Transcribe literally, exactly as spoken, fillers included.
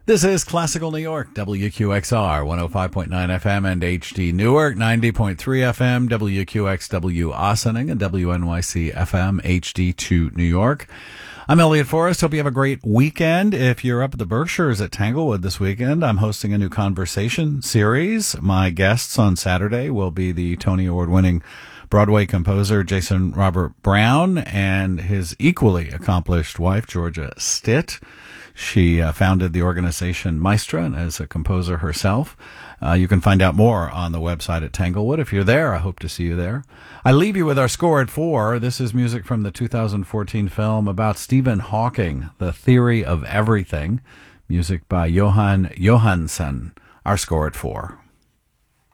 This is Classical New York, W Q X R, one oh five point nine F M and H D Newark, ninety point three F M, W Q X W Ossining, and W N Y C F M, H D two New York. I'm Elliot Forrest. Hope you have a great weekend. If you're up at the Berkshires at Tanglewood this weekend, I'm hosting a new conversation series. My guests on Saturday will be the Tony Award-winning Broadway composer Jason Robert Brown and his equally accomplished wife, Georgia Stitt. She uh, founded the organization Maestra and is a composer herself. Uh, you can find out more on the website at Tanglewood. If you're there, I hope to see you there. I leave you with our score at four. This is music from the two thousand fourteen film about Stephen Hawking, The Theory of Everything. Music by Johan Johansson. Our score at four.